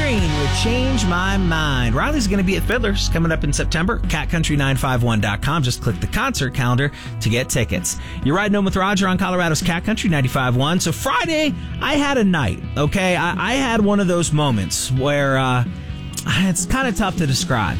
Green with Change My Mind. Riley's going to be at Fiddler's coming up in September. CatCountry951.com. Just click the concert calendar to get tickets. You're riding home with Roger on Colorado's Cat Country 95.1. So Friday, I had a night, okay? I had one of those moments where it's kind of tough to describe.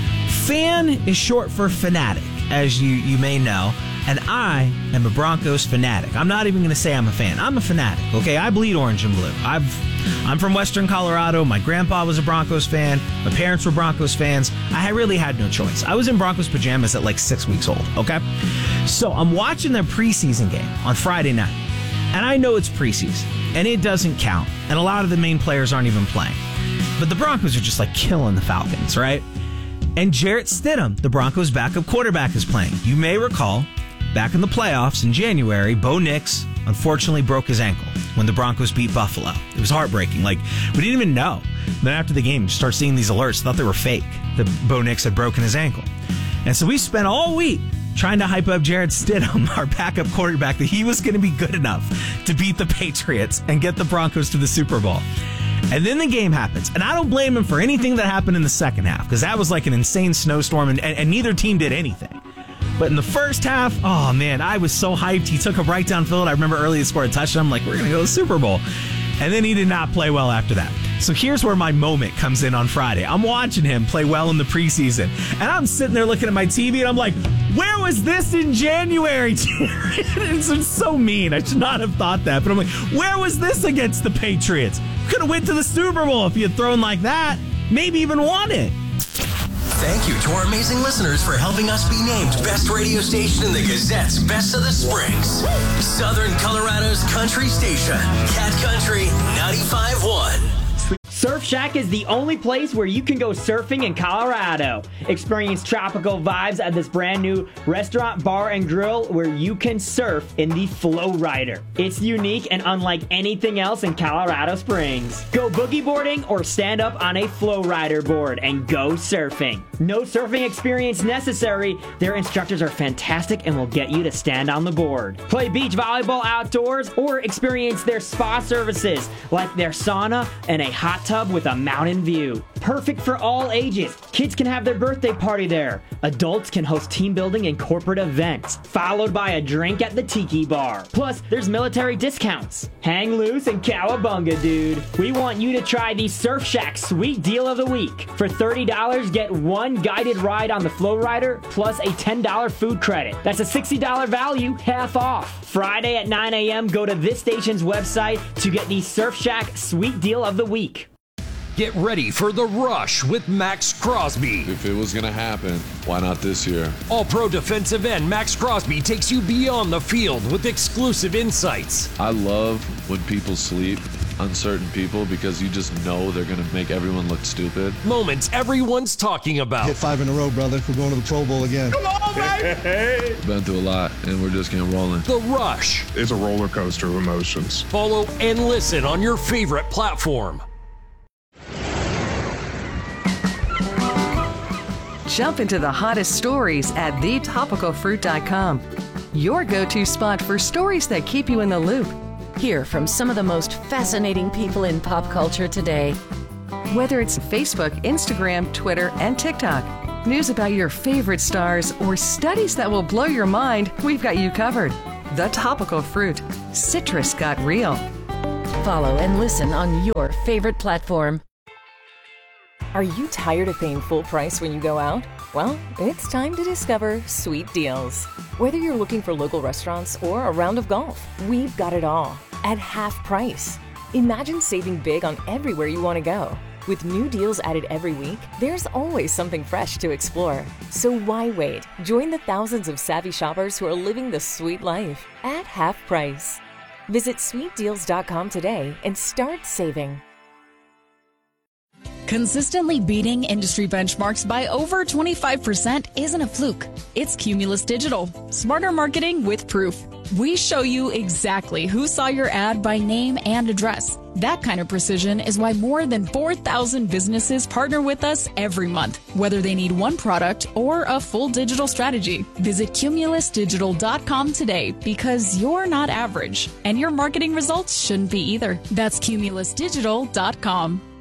Fan is short for fanatic, as you may know. And I am a Broncos fanatic. I'm not even going to say I'm a fan. I'm a fanatic, okay? I bleed orange and blue. I'm from Western Colorado. My grandpa was a Broncos fan. My parents were Broncos fans. I really had no choice. I was in Broncos pajamas at like 6 weeks old, okay? So I'm watching their preseason game on Friday night. And I know it's preseason, and it doesn't count. And a lot of the main players aren't even playing. But the Broncos are just like killing the Falcons, right? And Jarrett Stidham, the Broncos' backup quarterback, is playing. You may recall, back in the playoffs in January, Bo Nix unfortunately broke his ankle when the Broncos beat Buffalo. It was heartbreaking. Like, we didn't even know. Then after the game, you start seeing these alerts. Thought they were fake, that Bo Nix had broken his ankle. And so we spent all week trying to hype up Jarrett Stidham, our backup quarterback, that he was going to be good enough to beat the Patriots and get the Broncos to the Super Bowl. And then the game happens. And I don't blame him for anything that happened in the second half, because that was like an insane snowstorm, and neither team did anything. But in the first half, oh man, I was so hyped. He took him right downfield. I remember early he scored a touchdown. I'm like, we're going to go to the Super Bowl. And then he did not play well after that. So here's where my moment comes in on Friday. I'm watching him play well in the preseason. And I'm sitting there looking at my TV, and I'm like, where was this in January? It's so mean. I should not have thought that. But I'm like, where was this against the Patriots? Could have went to the Super Bowl if you had thrown like that. Maybe even won it. Thank you to our amazing listeners for helping us be named Best Radio Station in the Gazette's Best of the Springs. Southern Colorado's country station, Cat Country 95.1. Surf Shack is the only place where you can go surfing in Colorado. Experience tropical vibes at this brand new restaurant, bar, and grill where you can surf in the Flow Rider. It's unique and unlike anything else in Colorado Springs. Go boogie boarding or stand up on a Flow Rider board and go surfing. No surfing experience necessary. Their instructors are fantastic and will get you to stand on the board. Play beach volleyball outdoors or experience their spa services like their sauna and a hot tub with a mountain view. Perfect for all ages. Kids can have their birthday party there. Adults can host team building and corporate events, followed by a drink at the Tiki Bar. Plus, there's military discounts. Hang loose and cowabunga, dude. We want you to try the Surf Shack Sweet Deal of the Week. For $30, get one guided ride on the Flow Rider plus a $10 food credit. That's a $60 value, half off. Friday at 9 a.m., go to this station's website to get the Surf Shack Sweet Deal of the Week. Get ready for The Rush with Max Crosby. If it was going to happen, why not this year? All-pro defensive end Max Crosby takes you beyond the field with exclusive insights. I love when people sleep on certain people because you just know they're going to make everyone look stupid. Moments everyone's talking about. Hit 5 in a row, brother. We're going to the Pro Bowl again. Come on, baby! Been through a lot, and we're just getting rolling. The Rush. It's a roller coaster of emotions. Follow and listen on your favorite platform. Jump into the hottest stories at thetopicalfruit.com. Your go-to spot for stories that keep you in the loop. Hear from some of the most fascinating people in pop culture today. Whether it's Facebook, Instagram, Twitter, and TikTok, news about your favorite stars, or studies that will blow your mind, we've got you covered. The Topical Fruit. Citrus got real. Follow and listen on your favorite platform. Are you tired of paying full price when you go out? Well, it's time to discover Sweet Deals. Whether you're looking for local restaurants or a round of golf, we've got it all at half price. Imagine saving big on everywhere you want to go. With new deals added every week, there's always something fresh to explore. So why wait? Join the thousands of savvy shoppers who are living the sweet life at half price. Visit sweetdeals.com today and start saving. Consistently beating industry benchmarks by over 25% isn't a fluke. It's Cumulus Digital. Smarter marketing with proof. We show you exactly who saw your ad by name and address. That kind of precision is why more than 4,000 businesses partner with us every month, whether they need one product or a full digital strategy. Visit cumulusdigital.com today because you're not average, and your marketing results shouldn't be either. That's cumulusdigital.com.